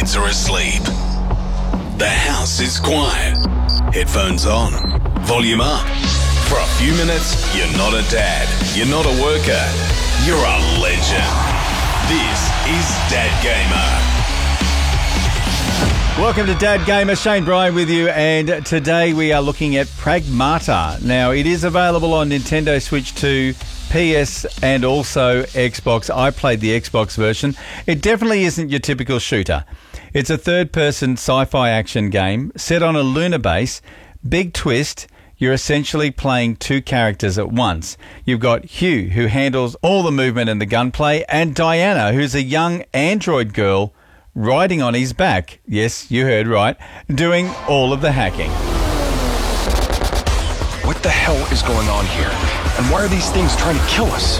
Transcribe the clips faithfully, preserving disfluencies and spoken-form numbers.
kids are asleep. The house is quiet. Headphones on. Volume up. For a few minutes, you're not a dad. You're not a worker. You're a legend. This is Dad Gamer. Welcome to Dad Gamer. Shane Bryan with you, and today we are looking at Pragmata. Now, it is available on Nintendo Switch two, P S and also Xbox. I played the Xbox version. It definitely isn't your typical shooter. It's a third-person sci-fi action game set on a lunar base. Big twist, you're essentially playing two characters at once. You've got Hugh, who handles all the movement and the gunplay, and Diana, who's a young android girl riding on his back. Yes, you heard right. Doing all of the hacking. What the hell is going on here? And why are these things trying to kill us?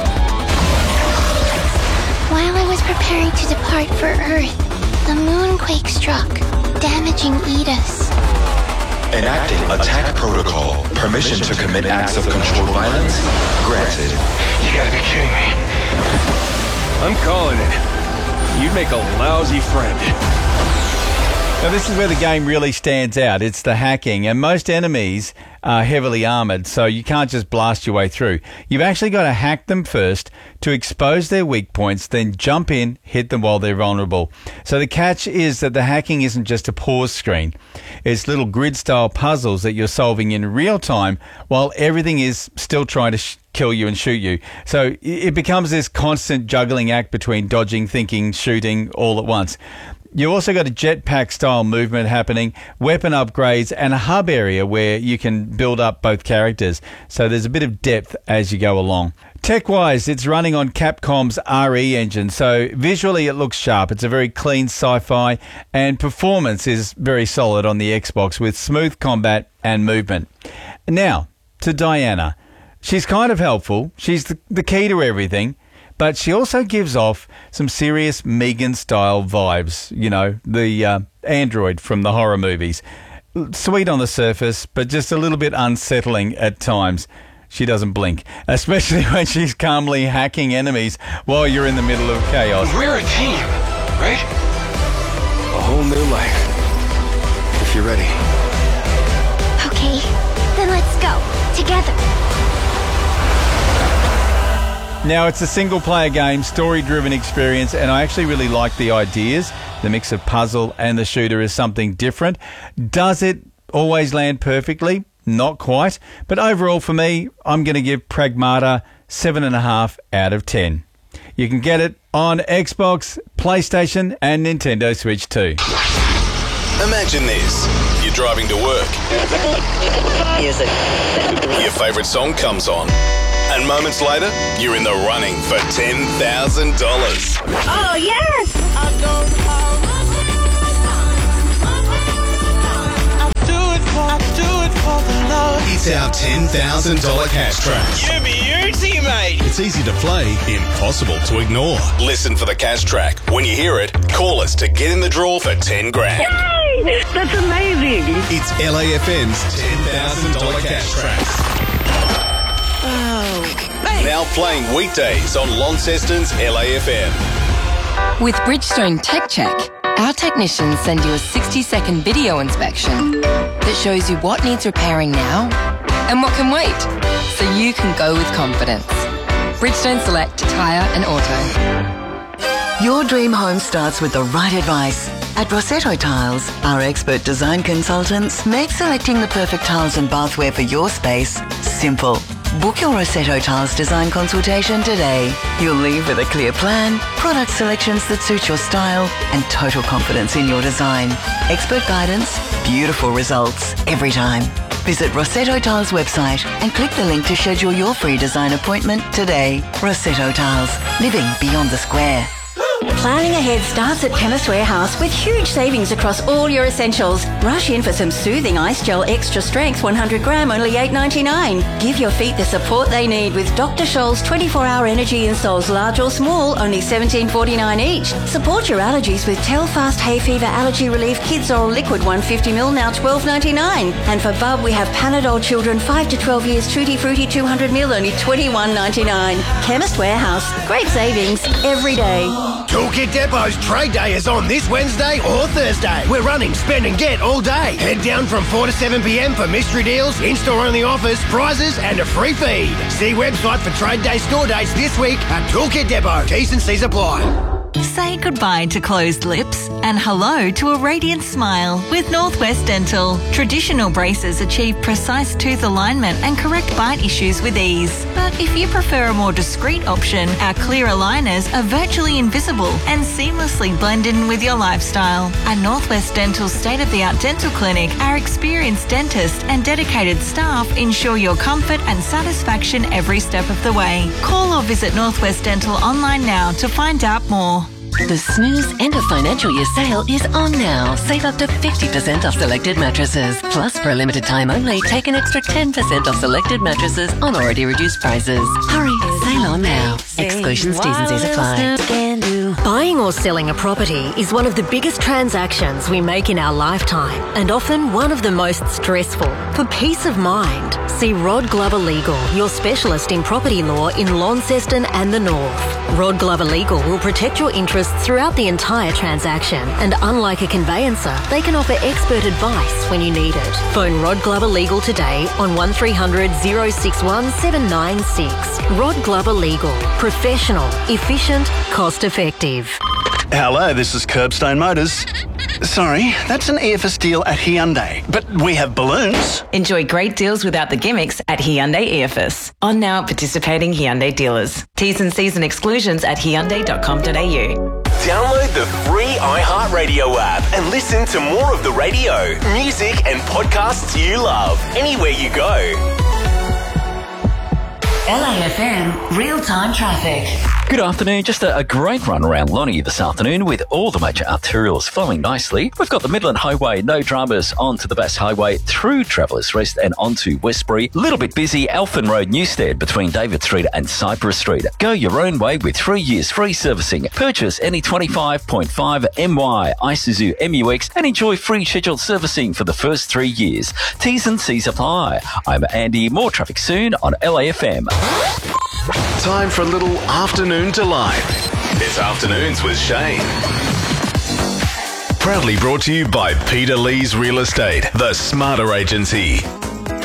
While I was preparing to depart for Earth, the moonquake struck, damaging Edis. Enacting attack protocol. Permission to commit acts of controlled violence granted. You gotta be kidding me. I'm calling it. You'd make a lousy friend. Now, this is where the game really stands out. It's the hacking, and most enemies are heavily armoured, so you can't just blast your way through. You've actually got to hack them first to expose their weak points, then jump in, hit them while they're vulnerable. So the catch is that the hacking isn't just a pause screen. It's little grid-style puzzles that you're solving in real time while everything is still trying to sh- kill you and shoot you. So it becomes this constant juggling act between dodging, thinking, shooting all at once. You've also got a jetpack style movement happening, weapon upgrades, and a hub area where you can build up both characters. So there's a bit of depth as you go along. Tech-wise, it's running on Capcom's R E engine, so visually it looks sharp. It's a very clean sci-fi, and performance is very solid on the Xbox with smooth combat and movement. Now, to Diana. She's kind of helpful. She's the, the key to everything. But she also gives off some serious Megan-style vibes, you know, the uh, android from the horror movies. Sweet on the surface, but just a little bit unsettling at times. She doesn't blink, especially when she's calmly hacking enemies while you're in the middle of chaos. We're a team, right? A whole new life. If you're ready. Okay, then let's go. Together. Now, it's a single-player game, story-driven experience, and I actually really like the ideas. The mix of puzzle and the shooter is something different. Does it always land perfectly? Not quite. But overall, for me, I'm going to give Pragmata seven point five out of ten. You can get it on Xbox, PlayStation, and Nintendo Switch two. Imagine this. You're driving to work. Music. Your favourite song comes on. And moments later, you're in the running for ten thousand dollars. Oh, yes! I don't I do it for, I do it for the love. It's our ten thousand dollars cash track. You beauty, mate. It's easy to play, impossible to ignore. Listen for the cash track. When you hear it, call us to get in the draw for ten grand. Yay! That's amazing. It's L A F M's ten thousand dollars cash track. Now playing weekdays on Launceston's L A F M. With Bridgestone Tech Check, our technicians send you a sixty-second video inspection that shows you what needs repairing now and what can wait, so you can go with confidence. Bridgestone Select Tyre and Auto. Your dream home starts with the right advice. At Rossetto Tiles, our expert design consultants make selecting the perfect tiles and bathware for your space simple. Book your Rossetto Tiles design consultation today. You'll leave with a clear plan, product selections that suit your style, and total confidence in your design. Expert guidance, beautiful results every time. Visit Rossetto Tiles website and click the link to schedule your free design appointment today. Rossetto Tiles, living beyond the square. Planning ahead starts at Chemist Warehouse with huge savings across all your essentials. Rush in for some soothing ice gel extra strength one hundred gram, only eight ninety-nine. Give your feet the support they need with Doctor Scholl's twenty-four hour energy insoles, large or small, only seventeen forty-nine each. Support your allergies with Telfast Hay Fever Allergy Relief Kids Oral Liquid one hundred fifty milliliters, now twelve ninety-nine. And for Bub, we have Panadol Children five to twelve years Tutti Frutti two hundred milliliters, only twenty-one ninety-nine. Chemist Warehouse, great savings every day. Toolkit Depot's Trade Day is on this Wednesday or Thursday. We're running Spend and Get all day. Head down from four to seven p m for mystery deals, in-store only offers, prizes and a free feed. See website for Trade Day store dates this week at Toolkit Depot. T's and C's apply. Say goodbye to closed lips and hello to a radiant smile with Northwest Dental. Traditional braces achieve precise tooth alignment and correct bite issues with ease. But if you prefer a more discreet option, our clear aligners are virtually invisible and seamlessly blend in with your lifestyle. At Northwest Dental's state-of-the-art dental clinic, our experienced dentists and dedicated staff ensure your comfort and satisfaction every step of the way. Call or visit Northwest Dental online now to find out more. The Snooze End of Financial Year sale is on now. Save up to fifty percent off selected mattresses. Plus, for a limited time only, take an extra ten percent off selected mattresses on already reduced prices. Hurry, sale on now. Exclusions, T's and C's apply. Buying or selling a property is one of the biggest transactions we make in our lifetime and often one of the most stressful. For peace of mind, see Rod Glover Legal, your specialist in property law in Launceston and the North. Rod Glover Legal will protect your interests throughout the entire transaction, and unlike a conveyancer, they can offer expert advice when you need it. Phone Rod Glover Legal today on one three hundred, oh six one, seven nine six. Rod Glover Legal. Professional, efficient, cost effective. Hello, this is Curbstone Motors. Sorry, that's an E F S deal at Hyundai, but we have balloons. Enjoy great deals without the gimmicks at Hyundai E F S. On now at participating Hyundai dealers. T's and C's and exclusions at hyundai dot com dot a u. Download the free iHeartRadio app and listen to more of the radio, music and podcasts you love anywhere you go. L A F M real-time traffic. Good afternoon. Just a, a great run around Lonnie this afternoon with all the major arterials flowing nicely. We've got the Midland Highway, no dramas, onto the Bass Highway through Travellers Rest and onto Westbury. A little bit busy, Elfin Road, Newstead between David Street and Cypress Street. Go your own way with three years free servicing. Purchase any twenty-five point five M Y Isuzu M U X and enjoy free scheduled servicing for the first three years. T's and C's apply. I'm Andy. More traffic soon on L A F M. Time for a little afternoon delight. It's Afternoons with Shane. Proudly brought to you by Peter Lee's Real Estate, the smarter agency.